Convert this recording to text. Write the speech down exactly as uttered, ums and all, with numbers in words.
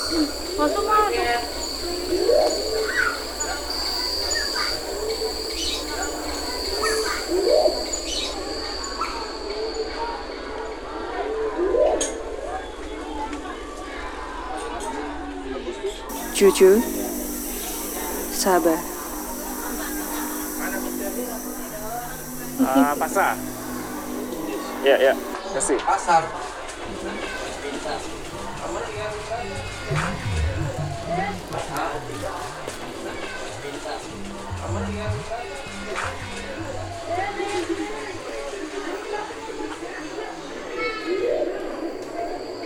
Masuk masuk. Jujur, sabar. Ah, pasar. Ya, ya. Kasih. Pasar.